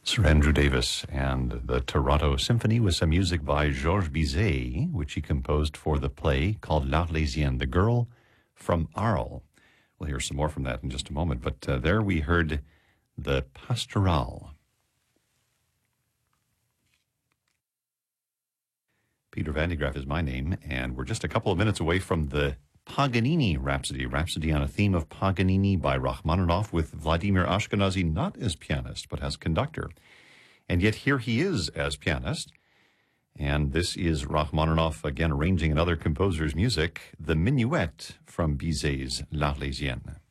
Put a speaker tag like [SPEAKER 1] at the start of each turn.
[SPEAKER 1] Sir Andrew Davis and the Toronto Symphony with some music by Georges Bizet, which he composed for the play called L'Arlésienne, The Girl from Arles. We'll hear some more from that in just a moment, but there we heard the Pastorale. Peter Van de Graaff is my name, and we're just a couple of minutes away from the Paganini Rhapsody on a theme of Paganini by Rachmaninoff, with Vladimir Ashkenazy not as pianist, but as conductor. And yet here he is as pianist. And this is Rachmaninoff again arranging another composer's music, the Minuet from Bizet's L'Arlésienne.